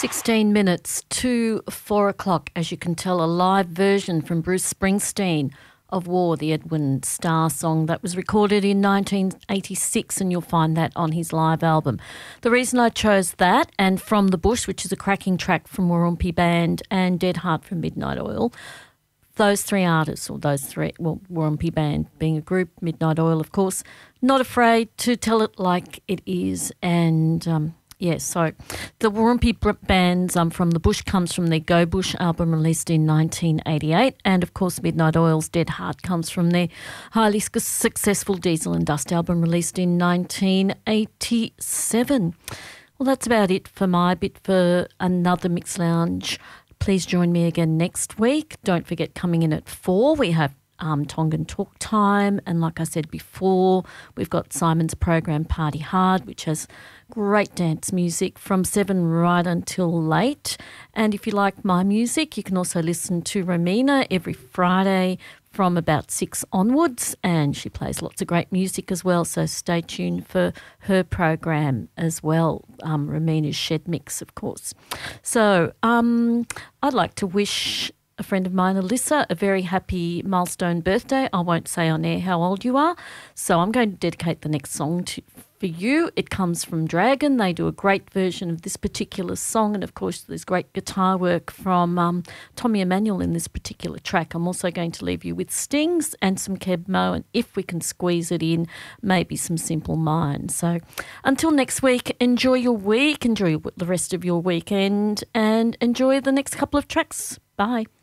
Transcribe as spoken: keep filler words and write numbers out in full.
sixteen minutes to four o'clock, as you can tell, a live version from Bruce Springsteen of War, the Edwin Starr song that was recorded in nineteen eighty-six, and you'll find that on his live album. The reason I chose that and From the Bush, which is a cracking track from Warumpi Band, and Dead Heart from Midnight Oil, those three artists, or those three, well, Warumpi Band being a group, Midnight Oil, of course, not afraid to tell it like it is. And um, yes, so the Warumpi Band's um, From the Bush comes from their Go Bush album released in nineteen eighty-eight, and of course Midnight Oil's Dead Heart comes from their highly successful Diesel and Dust album released in nineteen eighty-seven. Well, that's about it for my bit for another Mix Lounge. Please join me again next week. Don't forget, coming in at four, we have um, Tongan Talk Time. And like I said before, we've got Simon's program Party Hard, which has great dance music from seven right until late. And if you like my music, you can also listen to Romina every Friday from about six onwards, and she plays lots of great music as well, so stay tuned for her program as well, um, Romina's Shed Mix, of course. So um, I'd like to wish a friend of mine, Alyssa, a very happy milestone birthday. I won't say on air how old you are, so I'm going to dedicate the next song to for you. It comes from Dragon. They do a great version of this particular song, and of course there's great guitar work from um, Tommy Emmanuel in this particular track. I'm also going to leave you with Stings and some Keb Mo, and if we can squeeze it in, maybe some Simple Minds. So until next week, enjoy your week, enjoy the rest of your weekend, and enjoy the next couple of tracks. Bye.